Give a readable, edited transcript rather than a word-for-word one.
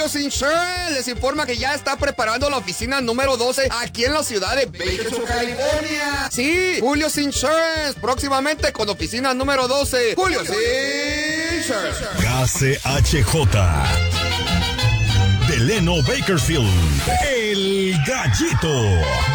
Julio's Insurance les informa que ya está preparando la oficina número 12 aquí en la ciudad de Bakersfield, California. Sí, Julio's Insurance, próximamente con oficina número 12. Julio's Insurance. KCHJ. Delano Bakersfield, el Gallito.